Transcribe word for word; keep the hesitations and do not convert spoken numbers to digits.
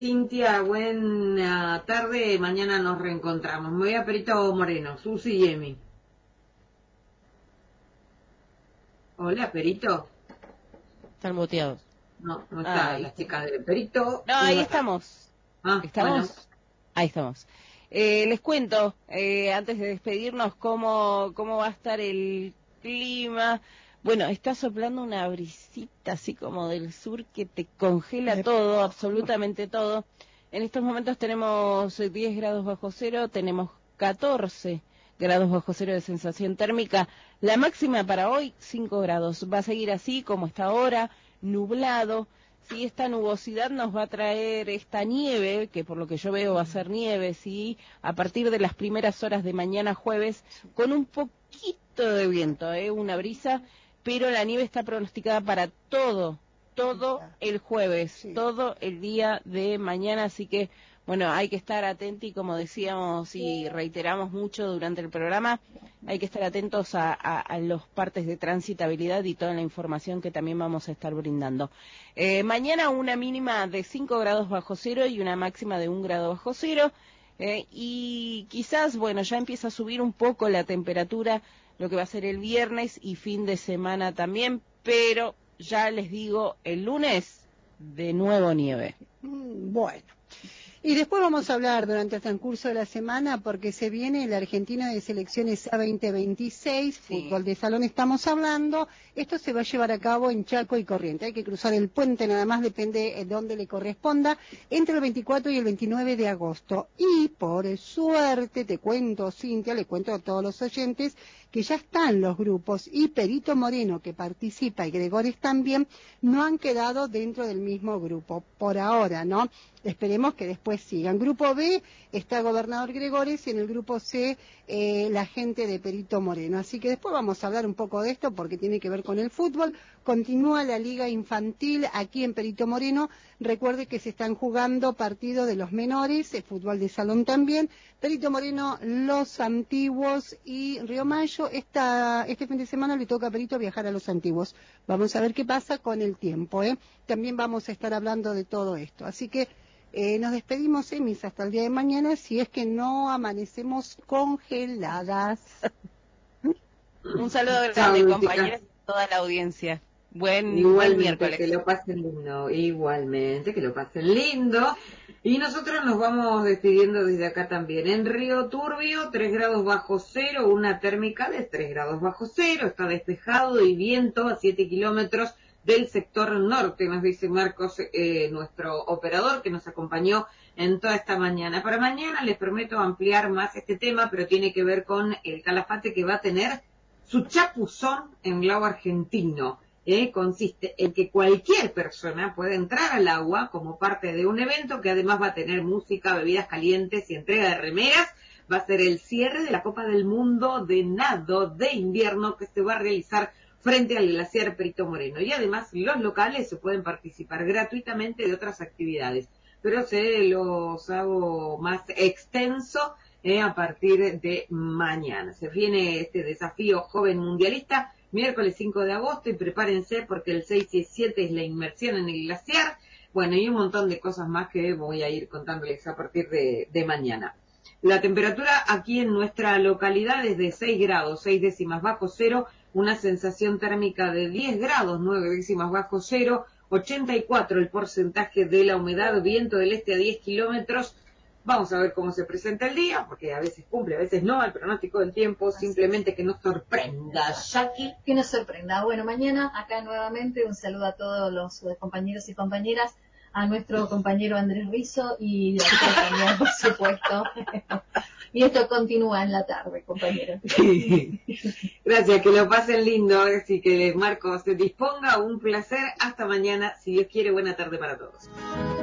Cintia, buena tarde, mañana nos reencontramos. Me voy a Perito Moreno, Susi y Emi. Hola, Perito. Están muteados. No, no está, las chicas de Perito. No, ahí estamos. Ah, ¿Estamos? bueno. Ahí estamos. Eh, les cuento, eh, antes de despedirnos, cómo, cómo va a estar el clima. Bueno, está soplando una brisita así como del sur que te congela todo, absolutamente todo. En estos momentos tenemos diez grados bajo cero, tenemos catorce grados bajo cero de sensación térmica. La máxima para hoy, cinco grados. Va a seguir así como está ahora, nublado. Sí, esta nubosidad nos va a traer esta nieve, que por lo que yo veo va a ser nieve, sí, a partir de las primeras horas de mañana jueves, con un poquito de viento, ¿eh? Una brisa, pero la nieve está pronosticada para todo, todo el jueves, sí. todo el día de mañana, así que, bueno, hay que estar atentos y como decíamos y reiteramos mucho durante el programa, hay que estar atentos a, a, a los partes de transitabilidad y toda la información que también vamos a estar brindando. Eh, mañana una mínima de cinco grados bajo cero y una máxima de un grado bajo cero, eh, y quizás, bueno, ya empieza a subir un poco la temperatura, lo que va a ser el viernes y fin de semana también, pero ya les digo, el lunes de nuevo nieve. Bueno. Y después vamos a hablar durante el transcurso de la semana porque se viene la Argentina de Selecciones A veinte veintiséis, sí. Fútbol de salón estamos hablando. Esto se va a llevar a cabo en Chaco y Corrientes. Hay que cruzar el puente, nada más depende de dónde le corresponda, entre el veinticuatro y el veintinueve de agosto. Y por suerte, te cuento, Cintia, le cuento a todos los oyentes, que ya están los grupos y Perito Moreno, que participa, y Gregores también, no han quedado dentro del mismo grupo, por ahora, ¿no? Esperemos que después sigan. Grupo B está Gobernador Gregores y en el grupo C eh, la gente de Perito Moreno. Así que después vamos a hablar un poco de esto porque tiene que ver con el fútbol. Continúa la liga infantil aquí en Perito Moreno. Recuerde que se están jugando partidos de los menores, el fútbol de salón también. Perito Moreno, Los Antiguos y Río Mayo. Esta, este fin de semana le toca a Perito viajar a Los Antiguos. Vamos a ver qué pasa con el tiempo, ¿eh? También vamos a estar hablando de todo esto. Así que Eh, nos despedimos, Emis, hasta el día de mañana, si es que no amanecemos congeladas. Un saludo grande, compañeros, a toda la audiencia. Buen, buen miércoles. Que lo pasen lindo, igualmente, que lo pasen lindo. Y nosotros nos vamos despidiendo desde acá también. En Río Turbio, tres grados bajo cero, una térmica de tres grados bajo cero, está despejado y viento a siete kilómetros del sector norte, nos dice Marcos, eh, nuestro operador que nos acompañó en toda esta mañana. Para mañana les prometo ampliar más este tema, pero tiene que ver con el Calafate que va a tener su chapuzón en lago argentino. Eh, consiste en que cualquier persona puede entrar al agua como parte de un evento que además va a tener música, bebidas calientes y entrega de remeras. Va a ser el cierre de la Copa del Mundo de Nado de invierno que se va a realizar frente al glaciar Perito Moreno. Y además los locales se pueden participar gratuitamente de otras actividades, pero se los hago más extenso eh, a partir de mañana. Se viene este desafío joven mundialista, miércoles cinco de agosto, y prepárense porque el seis y siete es la inmersión en el glaciar. Bueno, y un montón de cosas más que voy a ir contándoles a partir de, de mañana. La temperatura aquí en nuestra localidad es de seis grados, seis décimas bajo cero, una sensación térmica de diez grados, nueve décimas bajo cero, ochenta y cuatro el porcentaje de la humedad, viento del este a diez kilómetros. Vamos a ver cómo se presenta el día, porque a veces cumple, a veces no, el pronóstico del tiempo, simplemente que nos sorprenda. Jackie. Que nos sorprenda. Bueno, mañana acá nuevamente un saludo a todos los compañeros y compañeras, a nuestro compañero Andrés Rizzo y a usted también, por supuesto. Y esto continúa en la tarde, compañeros. Gracias, que lo pasen lindo, así que Marcos se disponga, un placer, hasta mañana, si Dios quiere, buena tarde para todos.